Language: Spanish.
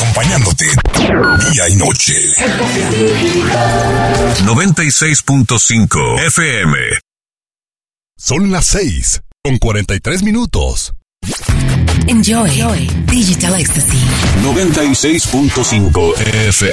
acompañándote día y noche. 96.5 FM. Son las 6:43. Enjoy Digital Ecstasy. 96.5 FM.